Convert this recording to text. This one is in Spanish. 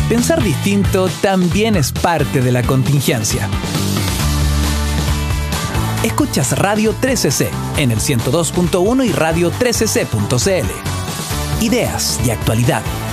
Pensar distinto también es parte de la contingencia. Escuchas Radio 13C en el 102.1 y radio13c.cl. Ideas y actualidad